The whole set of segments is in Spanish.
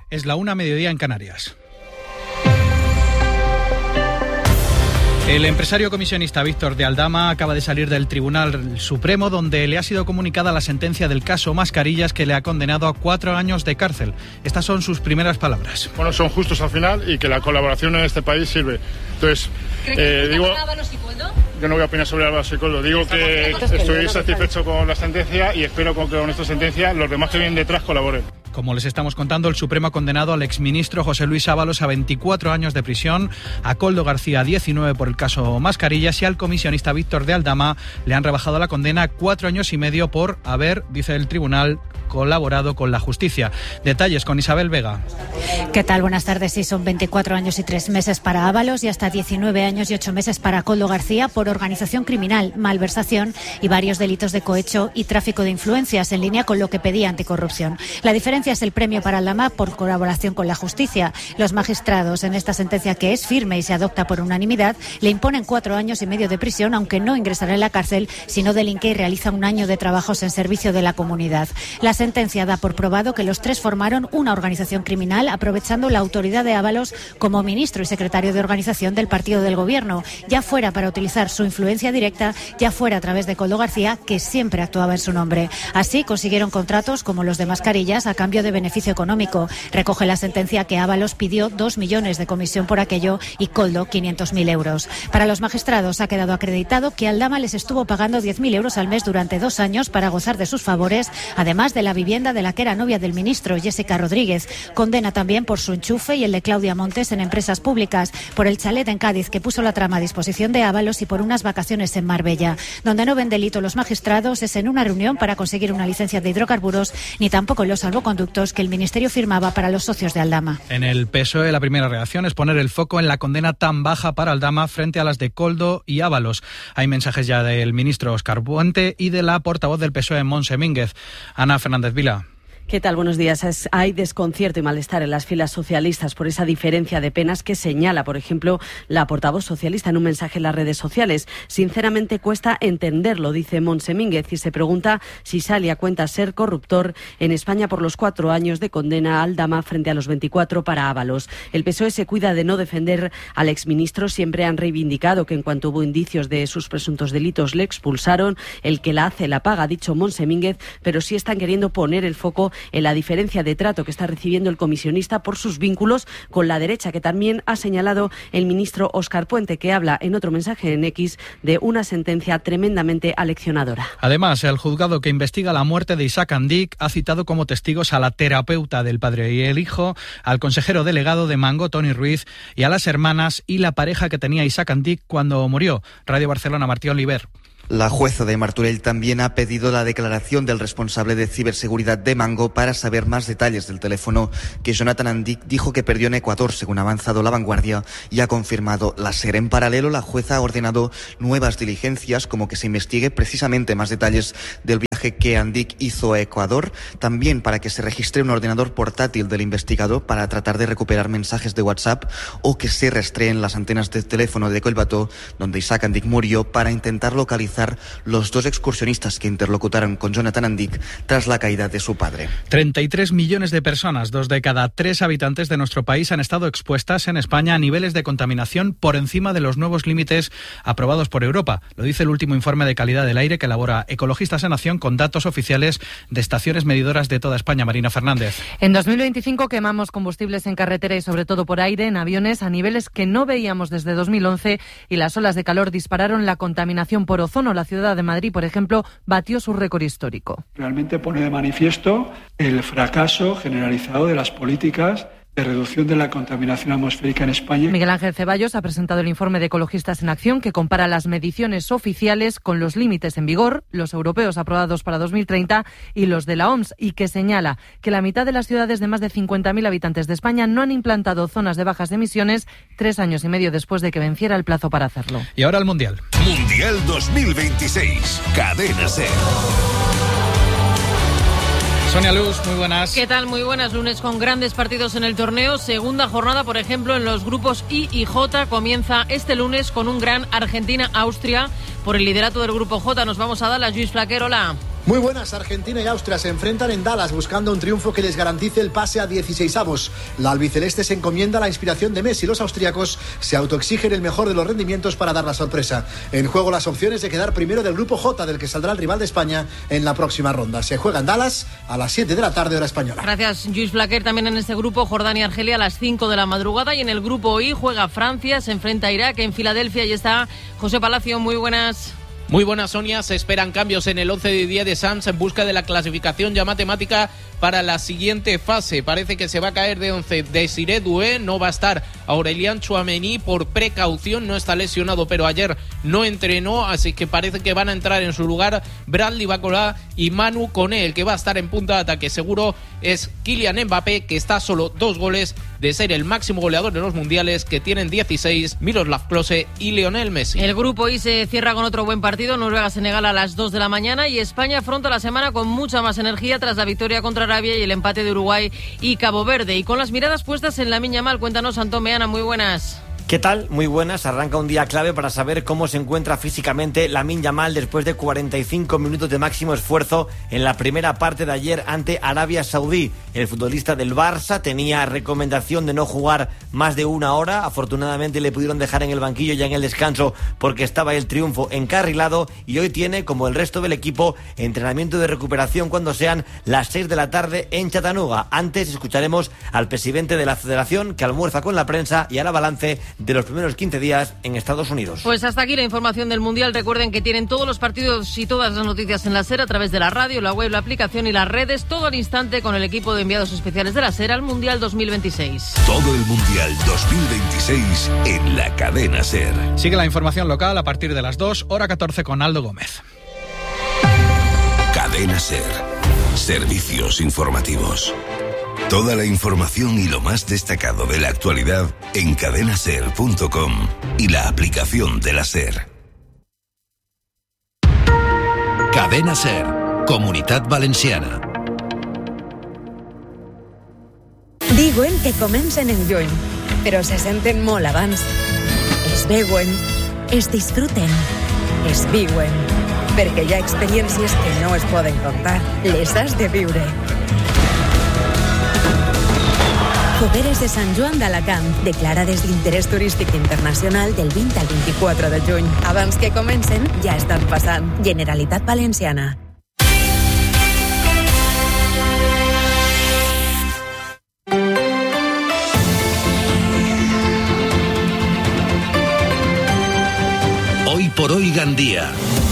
Es la 1:00 en Canarias. El empresario comisionista Víctor de Aldama acaba de salir del Tribunal Supremo, donde le ha sido comunicada la sentencia del caso Mascarillas, que le ha condenado a 4 años de cárcel. Estas son sus primeras palabras. Bueno, son justos al final y que la colaboración en este país sirve. Entonces, digo... Yo no voy a opinar sobre Ábalos y Koldo. Digo que estoy satisfecho con la sentencia y espero que con esta sentencia los demás que vienen detrás colaboren. Como les estamos contando, el Supremo ha condenado al exministro José Luis Ábalos a 24 años de prisión, a Koldo García a 19 por el caso Mascarillas y al comisionista Víctor de Aldama le han rebajado la condena a 4 años y medio por haber, dice el tribunal, colaborado con la justicia. Detalles con Isabel Vega. ¿Qué tal? Buenas tardes. Sí, son 24 años y 3 meses para Ábalos y hasta 19 años y 8 meses para Koldo García por organización criminal, malversación y varios delitos de cohecho y tráfico de influencias, en línea con lo que pedía Anticorrupción. La diferencia es el premio para Aldama por colaboración con la justicia. Los magistrados, en esta sentencia, que es firme y se adopta por unanimidad, le imponen 4 años y medio de prisión, aunque no ingresará en la cárcel si no delinque y realiza 1 año de trabajos en servicio de la comunidad. La sentencia da por probado que los 3 formaron una organización criminal, aprovechando la autoridad de Ábalos como ministro y secretario de organización del partido del gobierno, ya fuera para utilizar su influencia directa, ya fuera a través de Koldo García, que siempre actuaba en su nombre. Así consiguieron contratos como los de Mascarillas a cambio de beneficio económico. Recoge la sentencia que Ábalos pidió 2 millones de comisión por aquello y Koldo 500.000 euros. Para los magistrados ha quedado acreditado que Aldama les estuvo pagando 10.000 euros al mes durante 2 años para gozar de sus favores, además de la vivienda de la que era novia del ministro, Jessica Rodríguez. Condena también por su enchufe y el de Claudia Montes en empresas públicas, por el chalet en Cádiz que puso la trama a disposición de Ábalos y por unas vacaciones en Marbella. Donde no ven delito los magistrados es en una reunión para conseguir una licencia de hidrocarburos, ni tampoco en los salvoconductos que el Ministerio firmaba para los socios de Aldama. En el PSOE la primera reacción es poner el foco en la condena tan baja para Aldama frente a las de Koldo y Ábalos. Hay mensajes ya del ministro Óscar Puente y de la portavoz del PSOE, Montse Mínguez. Ana Fernández Vila. ¿Qué tal? Buenos días. Hay desconcierto y malestar en las filas socialistas por esa diferencia de penas que señala, por ejemplo, la portavoz socialista en un mensaje en las redes sociales. Sinceramente cuesta entenderlo, dice Montse Mínguez, y se pregunta si sale a cuenta ser corruptor en España por los 4 años de condena a Aldama frente a los 24 para Ábalos. El PSOE se cuida de no defender al exministro. Siempre han reivindicado que en cuanto hubo indicios de sus presuntos delitos le expulsaron. El que la hace la paga, ha dicho Montse Mínguez, pero sí están queriendo poner el foco en la diferencia de trato que está recibiendo el comisionista por sus vínculos con la derecha, que también ha señalado el ministro Óscar Puente, que habla en otro mensaje en X de una sentencia tremendamente aleccionadora. Además, el juzgado que investiga la muerte de Isaac Andic ha citado como testigos a la terapeuta del padre y el hijo, al consejero delegado de Mango, Toni Ruiz, y a las hermanas y la pareja que tenía Isaac Andic cuando murió. Radio Barcelona, Martí Oliver. La jueza de Martorell también ha pedido la declaración del responsable de ciberseguridad de Mango para saber más detalles del teléfono que Jonathan Andic dijo que perdió en Ecuador, según ha avanzado La Vanguardia y ha confirmado la SER. En paralelo, la jueza ha ordenado nuevas diligencias, como que se investigue precisamente más detalles del viaje que Andic hizo a Ecuador, también para que se registre un ordenador portátil del investigador para tratar de recuperar mensajes de WhatsApp, o que se rastreen las antenas de teléfono de Collbató, donde Isaac Andic murió, para intentar localizar los 2 excursionistas que interlocutaron con Jonathan Andic tras la caída de su padre. 33 millones de personas, 2 de cada 3 habitantes de nuestro país, han estado expuestas en España a niveles de contaminación por encima de los nuevos límites aprobados por Europa. Lo dice el último informe de calidad del aire que elabora Ecologistas en Acción con datos oficiales de estaciones medidoras de toda España. Marina Fernández. En 2025 quemamos combustibles en carretera y sobre todo por aire, en aviones, a niveles que no veíamos desde 2011, y las olas de calor dispararon la contaminación por ozono. La ciudad de Madrid, por ejemplo, batió su récord histórico. Realmente pone de manifiesto el fracaso generalizado de las políticas de reducción de la contaminación atmosférica en España. Miguel Ángel Ceballos ha presentado el informe de Ecologistas en Acción, que compara las mediciones oficiales con los límites en vigor, los europeos aprobados para 2030 y los de la OMS, y que señala que la mitad de las ciudades de más de 50.000 habitantes de España no han implantado zonas de bajas emisiones 3 años y medio después de que venciera el plazo para hacerlo. Y ahora el Mundial. Mundial 2026. Cadena SER. Sonia Luz, muy buenas. ¿Qué tal? Muy buenas. Lunes con grandes partidos en el torneo. Segunda jornada, por ejemplo, en los grupos I y J. Comienza este lunes con un gran Argentina-Austria. Por el liderato del grupo J nos vamos a Dallas. Lluís Flaquer, hola. Muy buenas, Argentina y Austria se enfrentan en Dallas buscando un triunfo que les garantice el pase a 16avos. La albiceleste se encomienda a la inspiración de Messi. Los austríacos se autoexigen el mejor de los rendimientos para dar la sorpresa. En juego las opciones de quedar primero del grupo J, del que saldrá el rival de España en la próxima ronda. Se juega en Dallas a las 7 de la tarde, hora española. Gracias, Lluís Flaquer. También en este grupo, Jordania y Argelia a las 5 de la madrugada. Y en el grupo I juega Francia, se enfrenta a Irak en Filadelfia. Y está José Palacio. Muy buenas. Muy buenas, Sonia. Se esperan cambios en el 11 de Didier Deschamps en busca de la clasificación ya matemática para la siguiente fase. Parece que se va a caer de 11 Desiré Doué, no va a estar Aurélien Tchouaméni por precaución, no está lesionado, pero ayer no entrenó, así que parece que van a entrar en su lugar Bradley Barcola y Manu Koné. El que va a estar en punta de ataque seguro es Kylian Mbappé, que está a solo 2 goles de ser el máximo goleador de los mundiales, que tienen 16, Miroslav Klose y Lionel Messi. El grupo I se cierra con otro buen partido, Noruega-Senegal a las 2 de la mañana, y España afronta la semana con mucha más energía tras la victoria contra Arabia y el empate de Uruguay y Cabo Verde. Y con las miradas puestas en Lamine Yamal, cuéntanos, Antón Meana, muy buenas. ¿Qué tal? Muy buenas. Arranca un día clave para saber cómo se encuentra físicamente Lamine Yamal después de 45 minutos de máximo esfuerzo en la primera parte de ayer ante Arabia Saudí. El futbolista del Barça tenía recomendación de no jugar más de 1 hora. Afortunadamente le pudieron dejar en el banquillo ya en el descanso porque estaba el triunfo encarrilado, y hoy tiene, como el resto del equipo, entrenamiento de recuperación cuando sean las 6 de la tarde en Chattanooga. Antes escucharemos al presidente de la federación, que almuerza con la prensa y hará balance de los primeros 15 días en Estados Unidos. Pues hasta aquí la información del Mundial. Recuerden que tienen todos los partidos y todas las noticias en la SER a través de la radio, la web, la aplicación y las redes, todo al instante con el equipo de enviados especiales de la SER al Mundial 2026. Todo el Mundial 2026 en la cadena SER. Sigue la información local a partir de las 2, hora 14 con Aldo Gómez. Cadena SER. Servicios informativos. Toda la información y lo más destacado de la actualidad en cadenaser.com y la aplicación de la SER. Cadena SER, Comunitat Valenciana. Diuen que comencen en lluny, però se senten molt abans. Es veuen, es disfruten, es viuen, perquè hi ha experiències que no es poden contar, les has de viure. Fogueres de Sant Joan d'Alacant, declarades d'interès turístic internacional del 20 al 24 de juny. Abans que comencen, ja estan passant. Generalitat Valenciana. Hoy por hoy Gandía.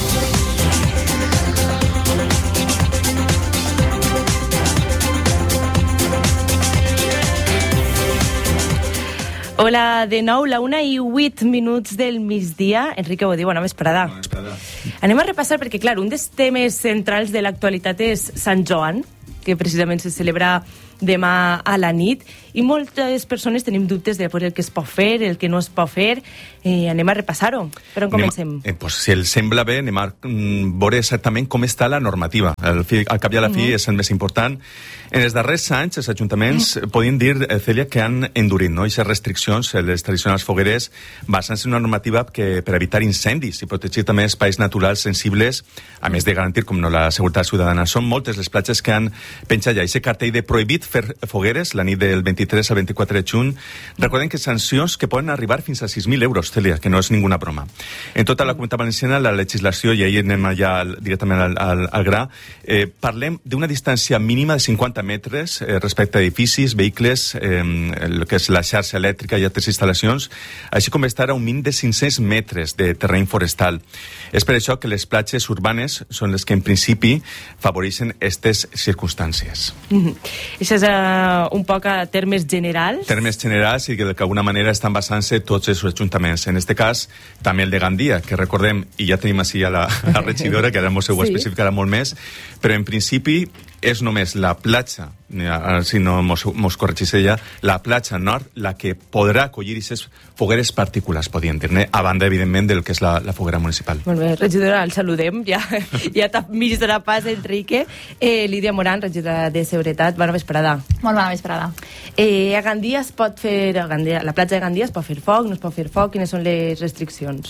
Hola, de nou, la 1:08 del migdia. Enrique Bodí, bona vesprada. Bona vesprada. Anem a repassar perquè, clar, un dels temes centrals de l'actualitat és Sant Joan, que precisament se celebra demà a la nit, i moltes persones tenim dubtes de el que es pot fer, el que no es pot fer. Anem a repassar-ho. Per on comencem? Pues, si els sembla bé, anem a veure exactament com està la normativa. Al cap i a la fi és el més important. En els darrers anys, els ajuntaments podien dir, Cèlia, que han endurit, no? Aquestes restriccions, les tradicionals fogueres, basant-se en una normativa que, per evitar incendis i protegir també espais naturals sensibles, a més de garantir, com no, la seguretat ciutadana. Són moltes les platges que han penjat ja aquest cartell de prohibit fer fogueres la nit del 23 al 24 de juny. Recordem que sancions que poden arribar fins a 6.000 euros, Cèlia, que no és ninguna broma. En tota la Comunitat Valenciana, la legislació, i ahir anem ja directament al gra, parlem d'una distància mínima de 50 metres respecte a edificis, vehicles, el que és la xarxa elèctrica i altres instal·lacions, així com estar a un mínim de 500 metres de terreny forestal. És per això que les platges urbanes són les que en principi favoreixen aquestes circumstàncies. Això és un poc a termes generals. Termes generals i que d'alguna manera estan basant-se tots els ajuntaments. En aquest cas, també el de Gandia, que recordem, i ja tenim així a la regidora, que ara mos ho especificarà molt més, però en principi és només la platja, si no mos corregís ella, la platja nord la que podrà acollir aquestes fogueres particulars, podríem dir-ne, a banda, evidentment, del que és la foguera municipal. Molt bé, regidora, el saludem, ja t'ha mig de la pas, Enrique. Lídia Moran, regidora de Seguretat, bona vesprada. Molt bona vesprada. A Gandia es pot fer, la platja de Gandia es pot fer foc, no es pot fer foc, quines són les restriccions?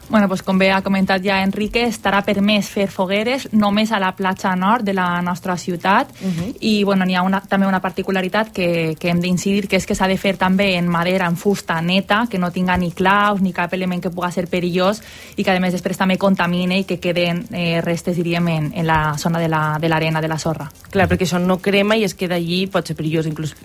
Bueno, pues com bé ha comentat ja Enrique, estarà permès fer fogueres només a la platja nord de la nostra ciutat i bueno, n'hi ha també una particularitat que hem d'incidir, que és que s'ha de fer també en madera, en fusta neta, que no tinga ni claus ni cap element que pugui ser perillós i que a més després també contamine i que queden restes, diríem, en la zona de l'arena, de la sorra. Clar, perquè això no crema i es queda allí, pot ser perillós inclús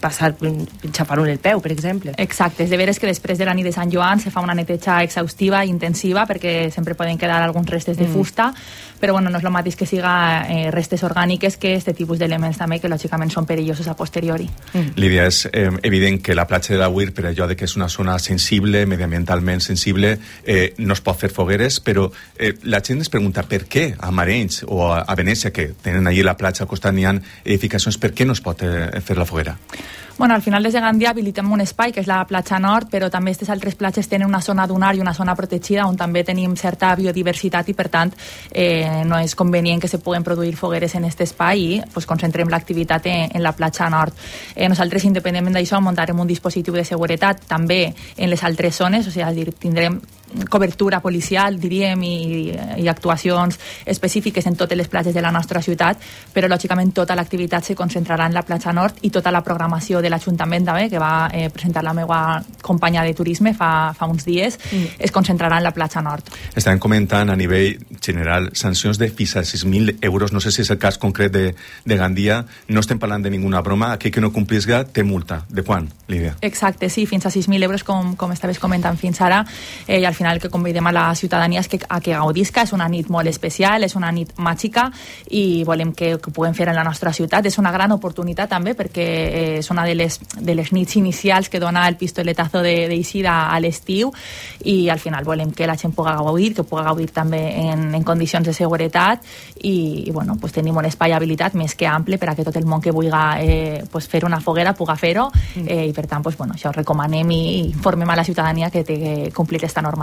xafar-ho en el peu, per exemple. Exacte, és de veres que després de la nit de Sant Joan se fa una neteja exhaustiva i intensiva perquè sempre poden quedar alguns restes de fusta, però bueno, no és el mateix que siga restes orgàniques que este tipus d'elements també que lògicament són perillosos a posteriori. Lídia, és evident que la platja de l'Agüir, per allò de que és una zona sensible, mediambientalment sensible, no es pot fer fogueres, però la gent es pregunta per què a Marenys o a Venècia, que tenen allí la platja al costat, n'hi ha edificacions, per què no es pot fer la foguera? Bueno, al final des de Gandia habilitem un espai que és la platja nord, però també aquestes altres platges tenen una zona dunar i una zona protegida on també tenim certa biodiversitat i per tant no és convenient que se puguen produir fogueres en aquest espai i pues, concentrem l'activitat en la platja nord. Nosaltres, independentment d'això, muntarem un dispositiu de seguretat també en les altres zones, o sigui, tindrem cobertura policial, diríem, i actuacions específiques en totes les platges de la nostra ciutat, però lògicament tota l'activitat se concentrarà en la platja nord i tota la programació de l'Ajuntament també, que va presentar la meva companya de turisme fa uns dies, es concentrarà en la platja nord. Estan comentant a nivell general sancions de fins a 6.000 euros, no sé si és el cas concret de Gandia, no estem parlant de ninguna broma, aquell que no complisga té multa. De quan, Lídia? Exacte, sí, fins a 6.000 euros com estaves comentant fins ara, i al final que convidem a la ciutadania és que gaudisca, és una nit molt especial, és una nit màgica i volem que ho puguem fer en la nostra ciutat. És una gran oportunitat també perquè és una de les nits inicials que dona el pistoletazo d'eixida a l'estiu i al final volem que la gent pugui gaudir també en condicions de seguretat i bueno, pues tenim un espai habilitat més que ample per a que tot el món que vulgui pues fer una foguera pugui fer-ho i per tant pues, bueno, això recomanem i informem a la ciutadania que té que complir aquesta normativa.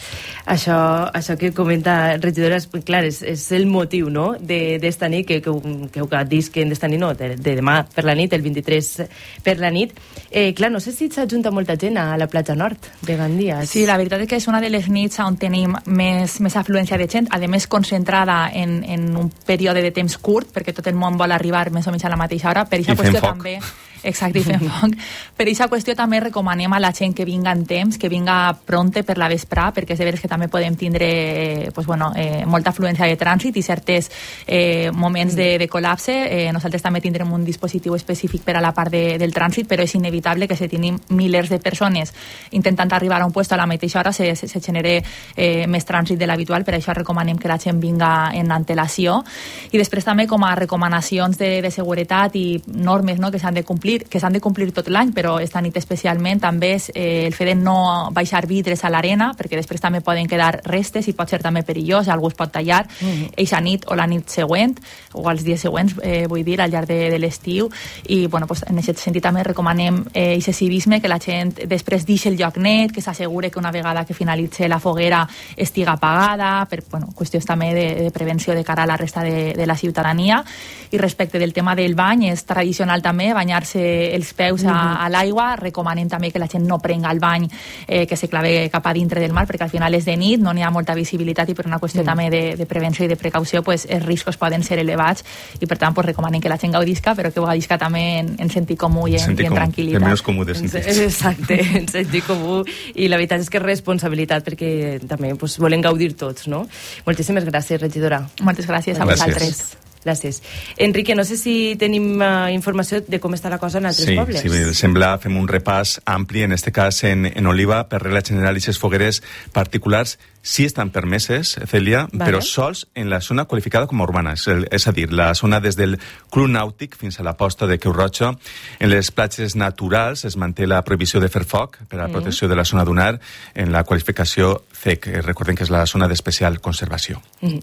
Això que comenta regidora, clar, és el motiu, no?, d'esta nit, que heu dit que d'esta nit no, de demà per la nit, el 23 per la nit. Clar, no sé si s'ajunta molta gent a la platja nord de Gandia. Sí, la veritat és que és una de les nits on tenim més afluència de gent, a més concentrada en un període de temps curt, perquè tot el món vol arribar més o menys a la mateixa hora, per aquesta qüestió també... Exacte, i fem foc. Per aquesta qüestió també recomanem a la gent que vinga en temps, que vinga pronte per la vesprà, perquè és de veres que també podem tindre molta afluència de trànsit i certs moments de col·lapse. Nosaltres també tindrem un dispositiu específic per a la part del trànsit, però és inevitable que si tenim milers de persones intentant arribar a un lloc a la mateixa hora se genere més trànsit de l'habitual, per això recomanem que la gent vinga en antelació. I després també com a recomanacions de seguretat i normes, no?, que s'han de complir tot l'any, però esta nit especialment també és el fet de no baixar vidres a l'arena, perquè després també poden quedar restes i pot ser també perillós, algú es pot tallar eixa nit o la nit següent o els dies següents, vull dir, al llarg de l'estiu i bueno, pues, en aquest sentit també recomanem eixe civisme, que la gent després deixi el lloc net, que s'assegure que una vegada que finalitzi la foguera estiga apagada, per qüestions també de prevenció de cara a la resta de la ciutadania. I respecte del tema del bany, és tradicional també banyar-se els peus a l'aigua. Recomanem també que la gent no prenga el bany que se clave cap a dintre del mar, perquè al final és de nit, no n'hi ha molta visibilitat i per una qüestió també de prevenció i de precaució pues, els riscos poden ser elevats i per tant pues, recomanem que la gent gaudisca, però que gaudisca també en sentit comú i en tranquil·litat. En menys comú de sentit. Exacte, en sentit comú, i la veritat és que és responsabilitat perquè també pues, volem gaudir tots, no? Moltíssimes gràcies, regidora. Moltes gràcies a vosaltres. Gràcies. Enrique, no sé si tenim informació de com està la cosa en altres pobles. Sí, sembla, fem un repàs ampli, en este cas en Oliva, per regla general, i les fogueres particulars sí estan permeses, Cèlia, però sols en la zona qualificada com a urbana, és a dir, la zona des del Club Nàutic fins a la posta de Creu Roja. En les platges naturals es manté la prohibició de fer foc per a la protecció de la zona dunar en la qualificació CEC, recordem que és la zona d'especial conservació.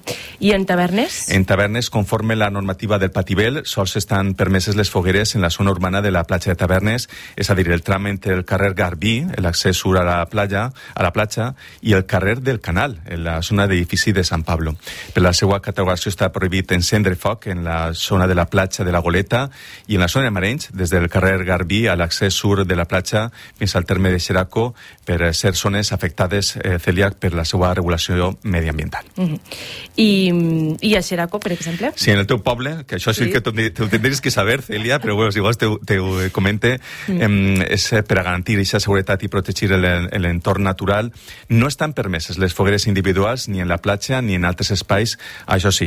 I en tavernes? En tavernes, conforme la normativa del Patibel, sols estan permeses les fogueres en la zona urbana de la platja de Tavernes, és a dir, el tram entre el carrer Garbí, l'accés surt a la platja, i el carrer del Canal. canal, en la zona d'edifici de Sant Pablo. Per la seva catalogació està prohibit encendre foc en la zona de la platja de la Goleta i en la zona de Marenys, des del carrer Garbí a l'accés sud de la platja fins al terme de Xeraco, per ser zones afectades, Cèlia, per la seva regulació mediambiental. I a Xeraco, per exemple? Sí, en el teu poble, que això sí que t'ho tindries que saber, Cèlia, però bueno, si vols te ho comente, és per a garantir aquesta seguretat i protegir l'entorn natural. No estan permeses les fogueres individuals ni en la platja ni en altres espais. Això sí,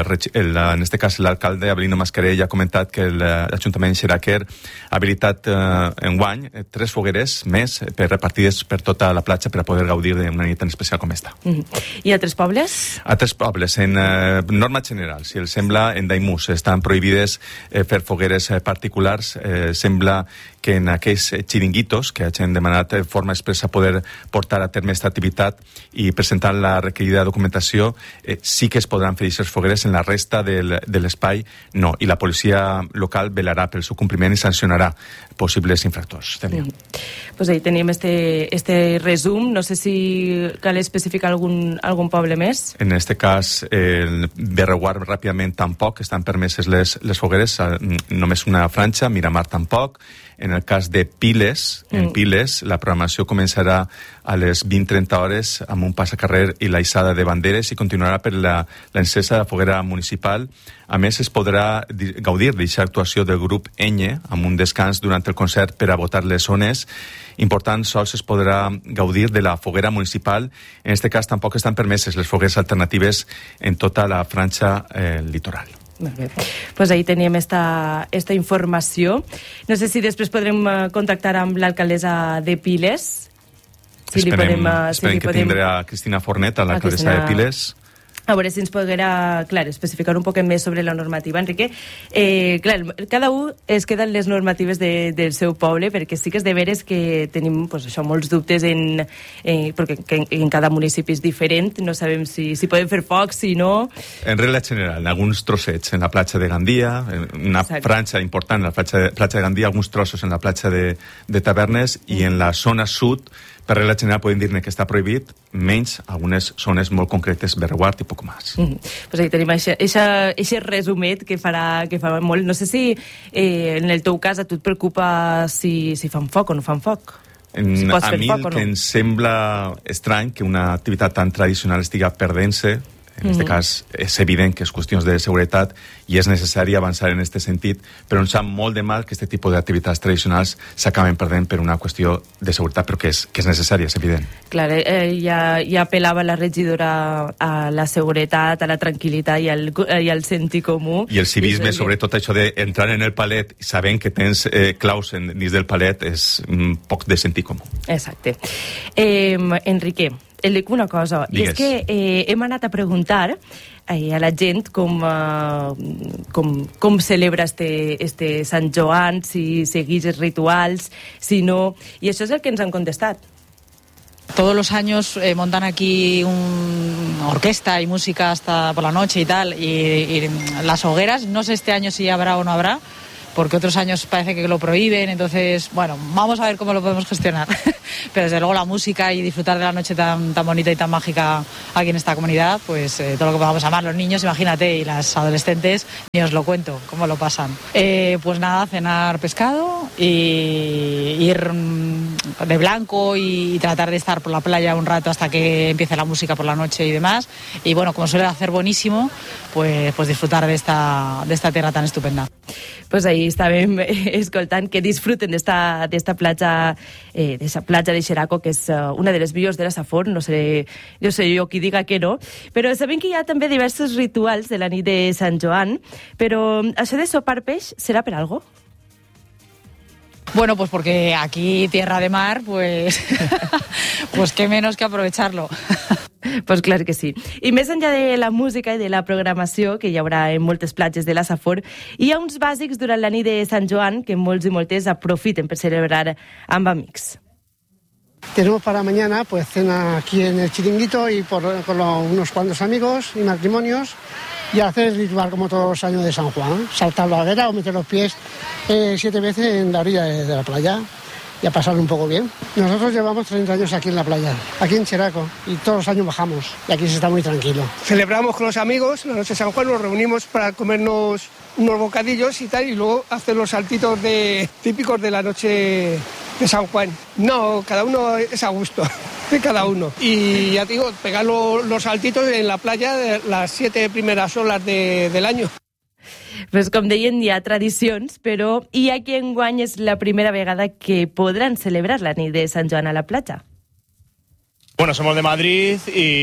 en este cas l'alcalde Avelino Mascarell ha comentat que l'Ajuntament xeraquer ha habilitat enguany 3 fogueres més repartides per tota la platja per a poder gaudir d'una nit tan especial com esta. I altres pobles? Altres pobles, en norma general, si els sembla, en Daimús estan prohibides fer fogueres particulars. Sembla que en aquells xiringuitos que hagin demanat de forma expressa poder portar a terme aquesta activitat i presentar la requerida documentació, sí que es podran fer aquestes fogueres. En la resta de l'espai no, i la policia local velarà pel seu compliment i sancionarà possibles infractors. Pues ahí tenim este resum. No sé si cal especificar algun poble més. En este cas, Berreguar ràpidament tampoc estan permeses les fogueres, només una franja, Miramar tampoc. En el cas de Piles, en Piles, la programació començarà a les 20:30 hores amb un passacarrer i la hissada de banderes i continuarà per l'encesa de la foguera municipal. A més, es podrà gaudir d'aquesta actuació del grup Enya amb un descans durant el concert per a votar les zones. Important, sols es podrà gaudir de la foguera municipal. En aquest cas, tampoc estan permeses les fogueres alternatives en tota la franja litoral. Molt bé. Pues ahí teníem esta informació. No sé si després podrem contactar amb l'alcaldessa de Piles. Esperem que tindré a Cristina Fornet, a l'alcaldessa de Piles. A veure si ens poguera, clar, especificar un poc més sobre la normativa, Enrique. Clar, cada un es queda en les normatives del seu poble, perquè sí que és de veres que tenim pues, això, molts dubtes perquè en cada municipi és diferent, no sabem si podem fer foc, si no... En regla general, en alguns trossets en la platja de Gandia, una franja important en la platja de Gandia, alguns trossos en la platja de Tavernes, i en la zona sud, per regla general podem dir que està prohibit, menys algunes zones molt concretes, Berreguard i poc més. Pues ahí tenim aquest resumet que farà molt. No sé si en el teu cas a tu et preocupa si fan foc o no fan foc. A mi el que em sembla estrany que una activitat tan tradicional estiga perdent-se. En aquest cas és evident que és qüestions de seguretat i és necessari avançar en aquest sentit, però ens sap molt de mal que aquest tipus d'activitats tradicionals s'acaben perdent per una qüestió de seguretat, però que és necessària, és evident. Clar, ja apel·lava la regidora a la seguretat, a la tranquil·litat i al sentit comú. I el civisme, sobretot això d'entrar en el palet sabent que tens claus dins del palet, és poc de sentit comú. Exacte. Enrique, et dic una cosa, Digues. I és que hem anat a preguntar a la gent com celebra este Sant Joan, si seguís els rituals, si no... I això és el que ens han contestat. Todos los años montan aquí una orquesta y música hasta por la noche y tal, y las hogueras, no sé este año si habrá o no habrá, porque otros años parece que lo prohíben, entonces, bueno, vamos a ver cómo lo podemos gestionar. Pero desde luego la música y disfrutar de la noche tan bonita y tan mágica aquí en esta comunidad, pues todo lo que podamos amar, los niños, imagínate, y las adolescentes, ni os lo cuento, cómo lo pasan. Pues nada, cenar pescado y ir de blanco y tratar de estar por la playa un rato hasta que empiece la música por la noche y demás. Y bueno, como suele hacer buenísimo, pues disfrutar de esta tierra tan estupenda. Pues ahí estàvem escoltant que disfruten d'esta platja, platja de Xeraco, que és una de les vies de la Safor. No sé jo qui diga que no, però sabem que hi ha també diversos rituals de la nit de Sant Joan, però això de sopar peix serà per algo? Bueno, pues porque aquí tierra de mar, pues qué menos que aprovecharlo. Pues clar que sí. I més enllà de la música i de la programació que hi haurà en moltes platges de la Safor, hi ha uns bàsics durant la nit de Sant Joan que molts i moltes aprofiten per celebrar amb amics. Tenemos para mañana pues cena aquí en el chiringuito y con unos cuantos amigos y matrimonios y hacer el ritual como todos los años de San Juan, saltar la hoguera o meter los pies 7 veces en la orilla de la playa. y a pasar un poco bien. Nosotros llevamos 30 años aquí en la playa, aquí en Cheraco, y todos los años bajamos y aquí se está muy tranquilo. Celebramos con los amigos la noche de San Juan, nos reunimos para comernos unos bocadillos y tal, y luego hacer los saltitos típicos de la noche de San Juan. No, cada uno es a gusto de cada uno. Y ya te digo, pegar los saltitos en la playa de las 7 primeras olas del año. Pues com deien, hi ha tradicions, però hi ha qui enguany és la primera vegada que podran celebrar la nit de Sant Joan a la platja. Bueno, somos de Madrid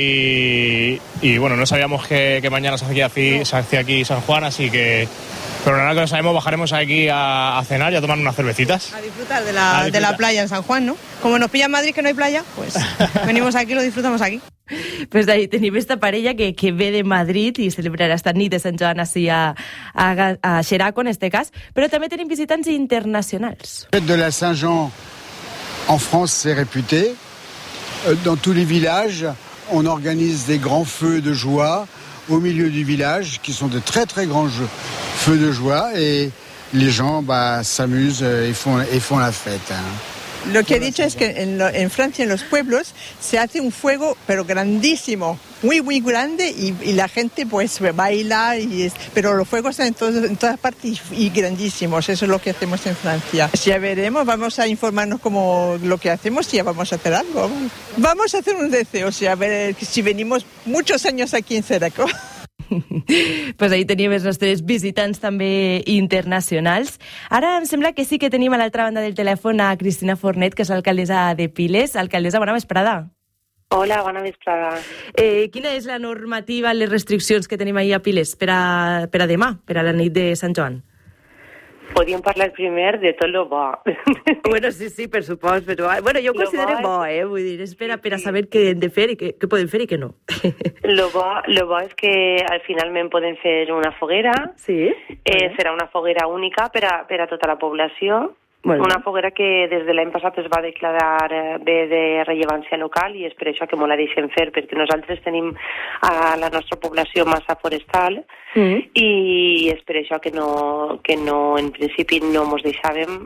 y bueno, no sabíamos que mañana se hacía aquí San Juan, así que... Pero nada que lo sabemos, bajaremos aquí a cenar y a tomar unas cervecitas. A disfrutar de la playa en San Juan, ¿no? Como nos pilla en Madrid que no hay playa, pues venimos aquí, lo disfrutamos aquí. Pues ahí tenim esta parella que ve de Madrid i celebrarà esta nit de Sant Joan així a Xeraco, en este cas, però també tenim visitants internacionals. La fête de la Saint-Jean en France, c'est réputé. Dans tous les villages, on organise des grands feux de joie au milieu du village, qui sont de très très grands feux de joie, et les gens s'amusent et font la fête. Lo que he dicho es que en Francia, en los pueblos, se hace un fuego, pero grandísimo, muy, muy grande, y la gente pues baila, pero los fuegos están en todas partes y grandísimos. Eso es lo que hacemos en Francia. Ya veremos, vamos a informarnos como lo que hacemos y ya vamos a hacer algo. Vamos a hacer un deseo, a ver si venimos muchos años aquí en Xeraco. Pues ahí teníem els nostres visitants també internacionals. Ara em sembla que sí que tenim a l'altra banda del telèfon a Cristina Fornet, que és alcaldessa de Piles. Alcaldessa, bona vesprada. Hola, bona vesprada. Quina és la normativa, les restriccions que tenim ahir a Piles per a demà, per a la nit de Sant Joan? Podríem parlar primer de tot lo bo. Bueno, sí, per supost, però bueno, jo ho considero bo, vull dir, és per a saber què hem de fer i què podem fer i què no. Lo bo és que al finalment podem fer una foguera. Sí. Serà una foguera única per a tota la població. Una foguera que des de l'any passat es va declarar bé de rellevància local i és per això que molt la deixem fer, perquè nosaltres tenim a la nostra població massa forestal i és per això que no en principi no mos deixàvem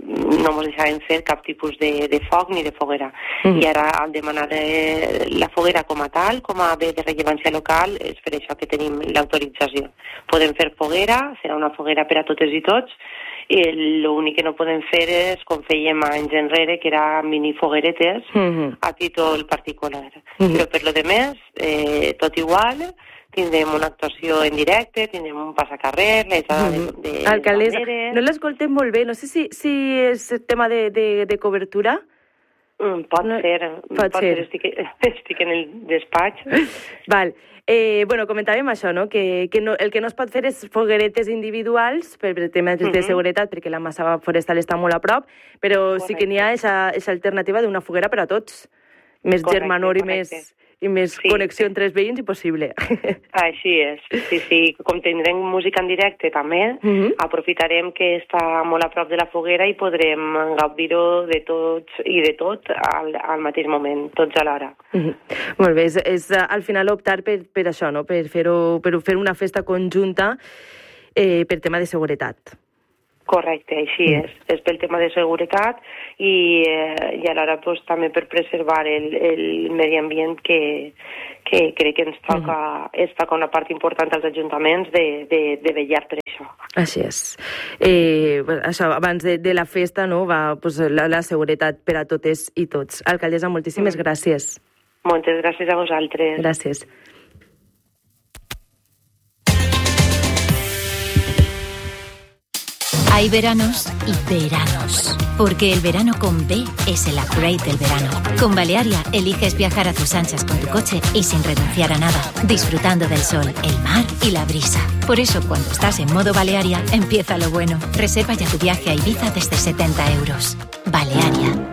fer cap tipus de foc ni de foguera. I ara, al demanar la foguera com a tal, com a bé de rellevància local, és per això que tenim l'autorització. Podem fer foguera, serà una foguera per a totes i tots, i l'únic que no podem fer és com fèiem anys enrere, que era mini fogueretes a títol particular. Però per lo de més, tot igual, tindrem una actuació en directe, tindrem un passacarrer, de Alcaldessa, no l'escoltem molt bé, no sé si és tema de cobertura. Pot ser. Estic en el despatx. Val. Bueno, comentàvem això, no? Que el que no es pot fer és fogueretes individuals per temes de seguretat, perquè la massa forestal està molt a prop, però sí que n'hi ha aquesta alternativa d'una foguera per a tots. Més germanor i més connexió entre els veïns impossible. Així és, sí. Com tindrem música en directe també, aprofitarem que està molt a prop de la foguera i podrem gaudir-ho de tots i de tot al mateix moment, tots alhora. Molt bé, és al final optar per això, no? Per fer una festa conjunta per tema de seguretat. Correcte, així és pel tema de seguretat i alhora pues, també per preservar el medi ambient que crec que ens toca una part important als ajuntaments de vetllar per això. Així és. Això, abans de la festa, no, va pues, la seguretat per a totes i tots. Alcaldessa, moltíssimes gràcies. Moltes gràcies a vosaltres. Gràcies. Hay veranos y veranos, porque el verano con B es el upgrade del verano. Con Balearia eliges viajar a tus anchas con tu coche y sin renunciar a nada, disfrutando del sol, el mar y la brisa. Por eso, cuando estás en modo Balearia, empieza lo bueno. Reserva ya tu viaje a Ibiza desde 70 euros. Balearia.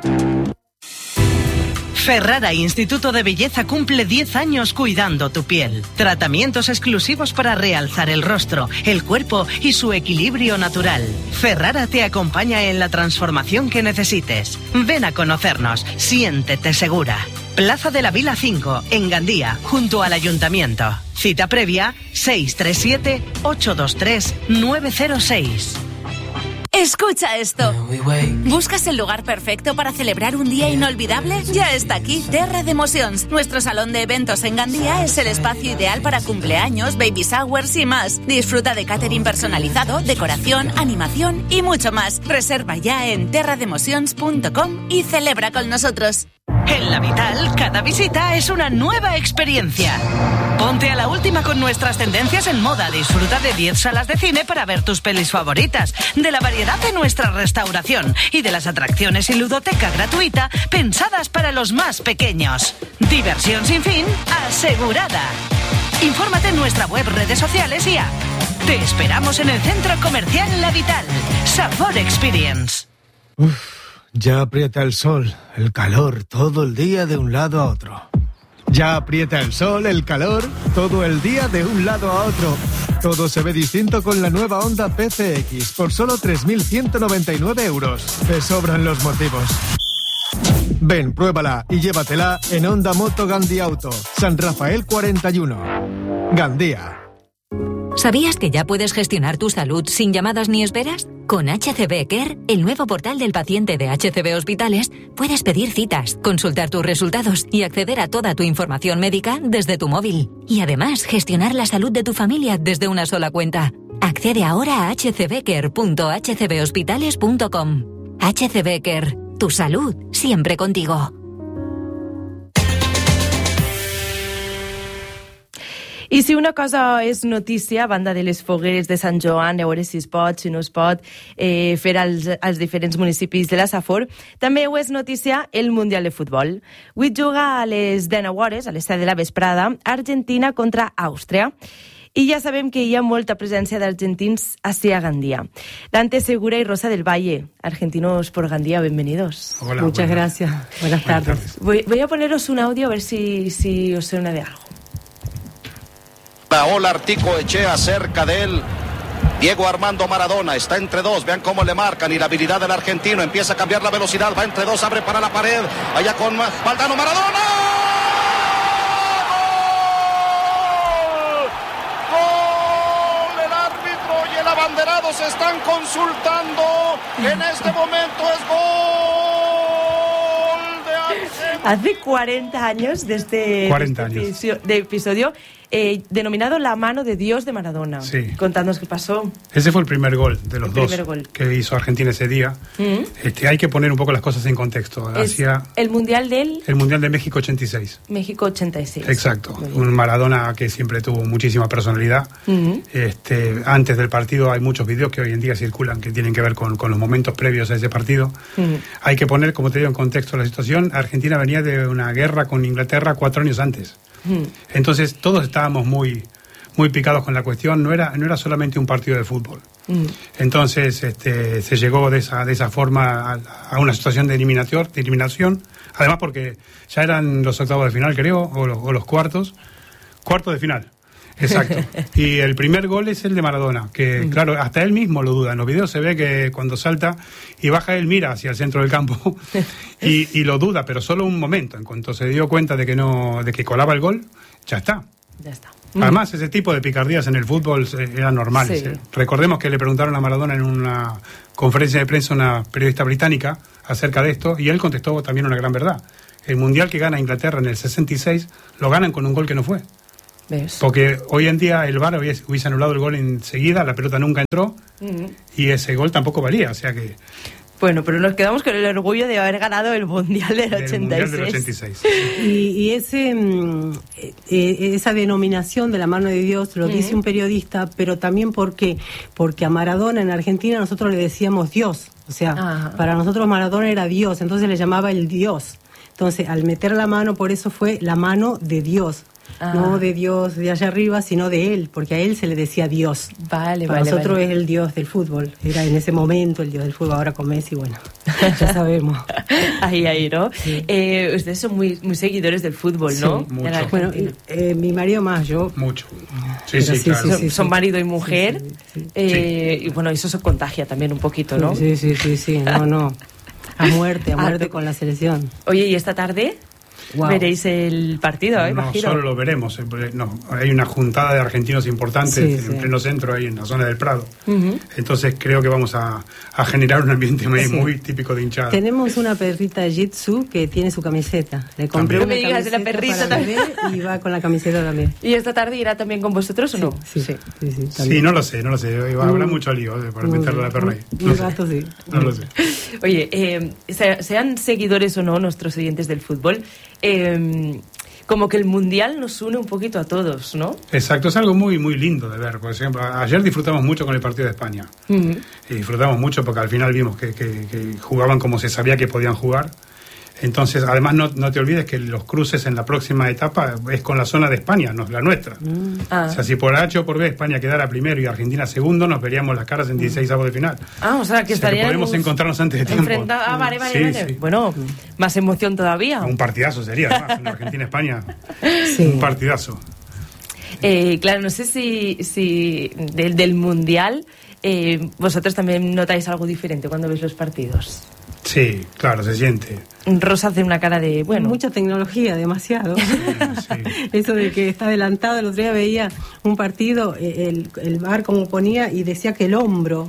Ferrara Instituto de Belleza cumple 10 años cuidando tu piel. Tratamientos exclusivos para realzar el rostro, el cuerpo y su equilibrio natural. Ferrara te acompaña en la transformación que necesites. Ven a conocernos, siéntete segura. Plaza de la Vila 5, en Gandía, junto al Ayuntamiento. Cita previa 637-823-906. Escucha esto. ¿Buscas el lugar perfecto para celebrar un día inolvidable? Ya está aquí, Terra d'Emocions. Nuestro salón de eventos en Gandía es el espacio ideal para cumpleaños, baby showers y más. Disfruta de catering personalizado, decoración, animación y mucho más. Reserva ya en terrademocions.com y celebra con nosotros. En La Vital, cada visita es una nueva experiencia. Ponte a la última con nuestras tendencias en moda. Disfruta de 10 salas de cine para ver tus pelis favoritas, de la variedad de nuestra restauración y de las atracciones y ludoteca gratuita pensadas para los más pequeños. Diversión sin fin asegurada. Infórmate en nuestra web, redes sociales y app. Te esperamos en el Centro Comercial La Vital. Sabor Experience. Ya aprieta el sol, el calor, todo el día de un lado a otro. Ya aprieta el sol, el calor, todo el día de un lado a otro. Todo se ve distinto con la nueva Honda PCX por solo 3.199 euros. Te sobran los motivos. Ven, pruébala y llévatela en Honda Moto Gandía Auto, San Rafael 41. Gandía. ¿Sabías que ya puedes gestionar tu salud sin llamadas ni esperas? Con HCB Care, el nuevo portal del paciente de HCB Hospitales, puedes pedir citas, consultar tus resultados y acceder a toda tu información médica desde tu móvil. Y además, gestionar la salud de tu familia desde una sola cuenta. Accede ahora a hcbcare.hcbhospitales.com. HCB Care, tu salud siempre contigo. I si una cosa és notícia, a banda de les fogueres de Sant Joan, a veure si es pot, si no es pot fer als diferents municipis de la Safor, també ho és notícia el Mundial de Futbol. Avui juga a les 19 hores, a les 7 de la vesprada, Argentina contra Àustria. Y ya sabem que hi ha molta presència d'argentins hacia Gandía. Dante Segura y Rosa del Valle, argentinos por Gandía, bienvenidos. Hola, muchas gracias. Buenas tardes. Voy a poneros un audio a ver si os suena de algo. Ola Artico Echea cerca de él. Diego Armando Maradona está entre dos. Vean cómo le marcan y la habilidad del argentino. Empieza a cambiar la velocidad. Va entre dos, abre para la pared. Allá con Valdano Maradona. ¡Gol! El árbitro y el abanderado se están consultando. En este momento es gol de Argentina. Hace 40 años de este episodio. Denominado La mano de Dios de Maradona. Sí. Contadnos qué pasó. Ese fue el primer gol de los dos que hizo Argentina ese día. Hay que poner un poco las cosas en contexto. El Mundial El Mundial de México 86. México 86. Exacto. Un Maradona que siempre tuvo muchísima personalidad. Antes del partido hay muchos videos que hoy en día circulan que tienen que ver con los momentos previos a ese partido. Hay que poner, como te digo, en contexto la situación. Argentina venía de una guerra con Inglaterra 4 años antes. Entonces todos estábamos muy picados con la cuestión. No era solamente un partido de fútbol. Entonces se llegó de esa forma a una situación de eliminación, además porque ya eran los octavos de final, creo, o los cuartos de final. Exacto. Y el primer gol es el de Maradona, que claro, hasta él mismo lo duda. En los videos se ve que cuando salta y baja, él mira hacia el centro del campo y lo duda, pero solo un momento. En cuanto se dio cuenta de que colaba el gol, ya está. Además, ese tipo de picardías en el fútbol eran normales. Sí. Recordemos que le preguntaron a Maradona en una conferencia de prensa a una periodista británica acerca de esto, y él contestó también una gran verdad. El Mundial que gana Inglaterra en el 66 lo ganan con un gol que no fue. ¿Ves? Porque hoy en día el VAR hubiese anulado el gol enseguida, la pelota nunca entró y ese gol tampoco valía, o sea que... Bueno, pero nos quedamos con el orgullo de haber ganado el Mundial del 86. Mundial del 86. Y esa denominación de la mano de Dios lo dice un periodista, pero también porque a Maradona en Argentina nosotros le decíamos Dios. O sea, para nosotros Maradona era Dios, entonces le llamaba el Dios. Entonces, al meter la mano, por eso fue la mano de Dios. No de Dios de allá arriba, sino de él, porque a él se le decía Dios. Para nosotros es el Dios del fútbol. Era en ese momento el Dios del fútbol. Ahora con Messi, bueno, ya sabemos. Ahí, ¿no? Sí. Ustedes son muy seguidores del fútbol, ¿no? Sí, mucho. Bueno, mi marido más, yo. Mucho. Sí, claro. Son marido y mujer. Sí. Y bueno, eso se contagia también un poquito, ¿no? Sí. No. A muerte con la selección. Oye, ¿y esta tarde? Veréis el partido, imagino. No solo lo veremos, no, hay una juntada de argentinos importantes en pleno centro, ahí en la zona del Prado. Entonces creo que vamos a generar un ambiente muy típico de hinchada. Tenemos una perrita Jitsu que tiene su camiseta. Le compré una camiseta de la perrita también y va con la camiseta también. ¿Y esta tarde irá también con vosotros o no? Sí, no lo sé. Habrá mucho lío para meterle a la perra ahí. No lo sé. Oye, sean seguidores o no nuestros oyentes del fútbol, como que el Mundial nos une un poquito a todos, ¿no? Exacto, es algo muy lindo de ver. Por ejemplo, ayer disfrutamos mucho con el partido de España. Y disfrutamos mucho porque al final vimos que jugaban como se sabía que podían jugar. Entonces, además, no te olvides que los cruces en la próxima etapa es con la zona de España, no la nuestra. O sea, si por H o por B España quedara primero y Argentina segundo, nos veríamos las caras en 16avos de final. O sea, que estaríamos... Podemos encontrarnos antes de tiempo. Vale. Sí. Bueno, más emoción todavía. Un partidazo sería, además, en Argentina-España. Un partidazo. Claro, no sé si del Mundial vosotros también notáis algo diferente cuando veis los partidos. Sí, claro, se siente. Rosa hace una cara de, mucha tecnología, demasiado. Eso de que está adelantado. El otro día veía un partido, el VAR como ponía y decía que el hombro,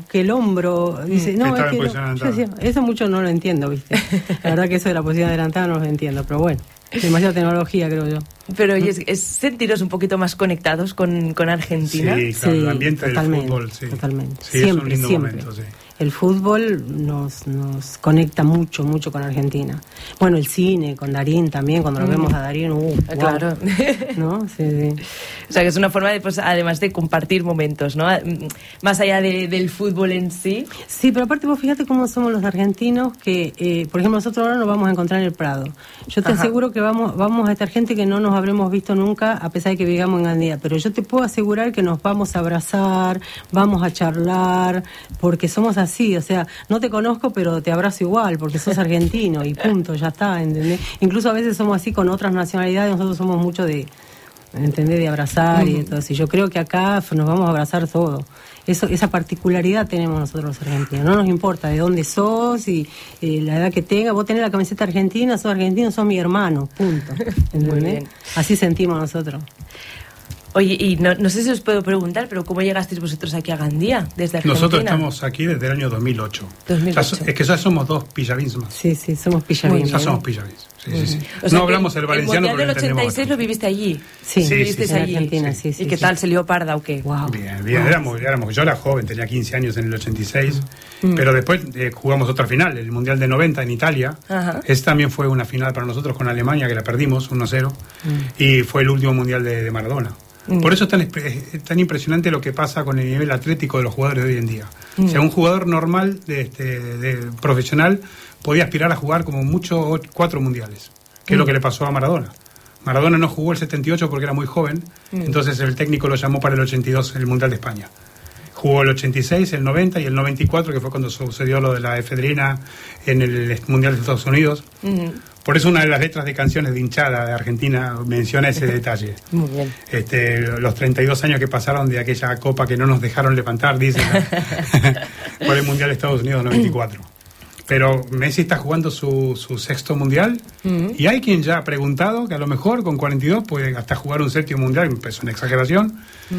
dice, no, es que no. Yo decía, eso mucho no lo entiendo, ¿viste? La verdad que eso de la posición adelantada no lo entiendo, pero bueno. Demasiada tecnología, creo yo. Pero oye, es sentiros un poquito más conectados con Argentina. Sí, claro, el ambiente del fútbol, totalmente. Sí, siempre, es un lindo momento, sí. El fútbol nos conecta mucho con Argentina. Bueno, el cine, con Darín también, cuando lo vemos a Darín, claro. ¿No? Sí. O sea, que es una forma de, pues, además de compartir momentos, ¿no? Más allá del fútbol en sí. Sí, pero aparte vos fíjate cómo somos los argentinos, que, por ejemplo, nosotros ahora nos vamos a encontrar en el Prado. Yo te aseguro que vamos a estar gente que no nos habremos visto nunca, a pesar de que vivamos en Gandía, pero yo te puedo asegurar que nos vamos a abrazar, vamos a charlar, porque somos así, o sea, no te conozco, pero te abrazo igual, porque sos argentino y punto, ya está, ¿entendés? Incluso a veces somos así con otras nacionalidades, nosotros somos mucho de, ¿entendés? De abrazar y de todo así. Yo creo que acá nos vamos a abrazar todo. Esa particularidad tenemos nosotros los argentinos. No nos importa de dónde sos y la edad que tengas. Vos tenés la camiseta argentina, sos argentino, sos mi hermano, punto. ¿Entendés? Así sentimos nosotros. Oye, y no sé si os puedo preguntar, pero ¿cómo llegasteis vosotros aquí a Gandía, desde Argentina? Nosotros estamos aquí desde el año 2008. Es que ya somos dos pillavins más. Sí, somos pillavins. Ya somos pillavins. Sí. O sea, no hablamos el valenciano, pero el Mundial del 86 lo viviste allí. Sí, vivisteis allí. Argentina, sí. ¿Y qué tal? ¿Se lió parda o qué? Wow. Bien. Yo era joven, tenía 15 años en el 86, pero después jugamos otra final, el Mundial de 90 en Italia. Esa también fue una final para nosotros con Alemania, que la perdimos 1-0, y fue el último Mundial de Maradona. Por eso es tan impresionante lo que pasa con el nivel atlético de los jugadores de hoy en día. O sea, un jugador normal, de profesional, podía aspirar a jugar como mucho 4 mundiales, que es lo que le pasó a Maradona. Maradona no jugó el 78 porque era muy joven, entonces el técnico lo llamó para el 82, el Mundial de España. Jugó el 86, el 90 y el 94, que fue cuando sucedió lo de la efedrina en el Mundial de Estados Unidos. Por eso una de las letras de canciones de hinchada de Argentina menciona ese detalle. Muy bien. Los 32 años que pasaron de aquella copa que no nos dejaron levantar, dicen, por el Mundial de Estados Unidos 94. Pero Messi está jugando su sexto mundial y hay quien ya ha preguntado que a lo mejor con 42 puede hasta jugar un séptimo mundial, es una exageración,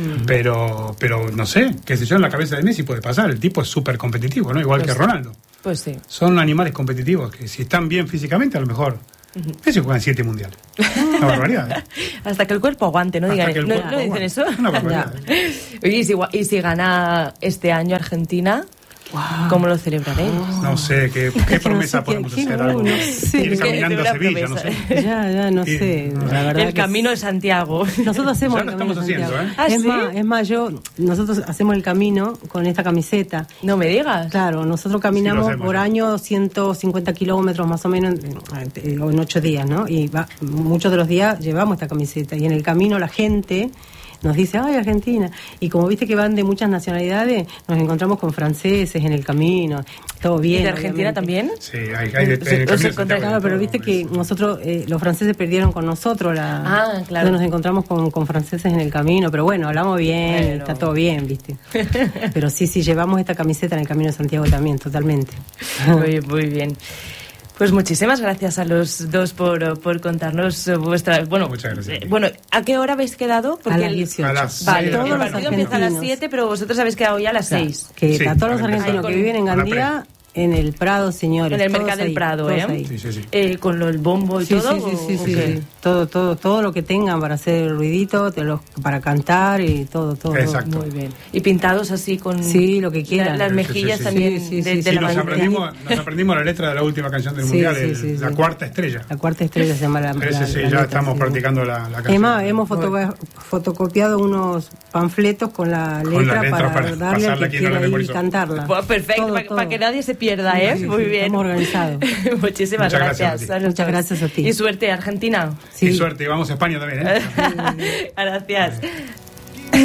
pero no sé, qué sé yo, en la cabeza de Messi puede pasar. El tipo es súper competitivo, ¿no? Igual que Ronaldo. Pues sí. Son animales competitivos que si están bien físicamente a lo mejor Messi juega en 7 mundiales. Una barbaridad. Hasta que el cuerpo aguante, ¿no? Digan, ¿no dicen eso? Una barbaridad. Oye, y si gana este año Argentina, ¿cómo lo celebraréis? No sé, ¿qué promesa podemos hacer? Algo? No sé. Ir caminando a Sevilla, no sé. Ya, no sé. La verdad el camino de Santiago. Nosotros hacemos el camino de Santiago. Es más, nosotros hacemos el camino con esta camiseta. No me digas. Claro, nosotros caminamos por año 150 kilómetros más o menos en 8 días, ¿no? Y muchos de los días llevamos esta camiseta. Y en el camino la gente nos dice, ¡ay, Argentina! Y como viste que van de muchas nacionalidades, nos encontramos con franceses en el camino, todo bien. ¿Y de Argentina también? Sí, hay de claro, pero viste que nosotros, los franceses perdieron con nosotros claro. Entonces nos encontramos con franceses en el camino, pero bueno, hablamos bien, está todo bien, viste. Pero sí, llevamos esta camiseta en el Camino de Santiago también, totalmente. Muy bien. Pues muchísimas gracias a los dos por contarnos vuestra... Bueno, muchas gracias. Bueno, ¿a qué hora habéis quedado? Porque a las 18. Vale, todos el los partido empieza a las 7, pero vosotros habéis quedado ya a las 6. Que a todos los argentinos que viven en Gandía... En el Prado, señores. En el mercado del Prado, con el bombo y todo. Sí. Todo lo que tengan para hacer ruidito, para cantar y todo. Exacto. Muy bien. Y pintados así con... Sí, lo que quieran. Las mejillas también de la nos aprendimos la letra de la última canción del Mundial, la Cuarta Estrella. La Cuarta Estrella se llama la ya estamos practicando la canción. Además, hemos fotocopiado unos panfletos con la letra para darle al que quiera ir y cantarla. Pues perfecto, para que nadie se pierda, ¿eh? Sí, muy bien. Estamos organizados. Muchísimas gracias. Muchas gracias a ti. Y suerte, Argentina. Y suerte, y vamos a España también, ¿eh? Gracias.